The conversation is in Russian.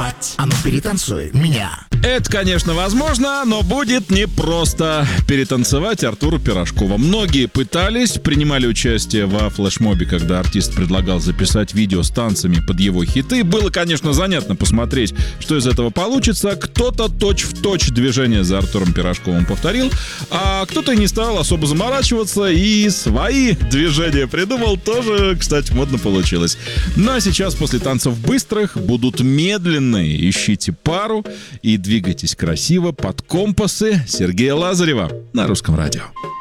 танцевать. А ну перетанцуй меня. Это, конечно, возможно, но будет непросто перетанцевать Артура Пирожкова. Многие пытались, принимали участие во флешмобе, когда артист предлагал записать видео с танцами под его хиты. Было, конечно, занятно посмотреть, что из этого получится. Кто-то точь-в-точь движение за Артуром Пирожковым повторил, а кто-то не стал особо заморачиваться и свои движения придумал. Тоже, кстати, модно получилось. Ну а сейчас после танцев быстрых будут медленные. Ищите пару и двигайтесь красиво под компасы Сергея Лазарева на Русском радио.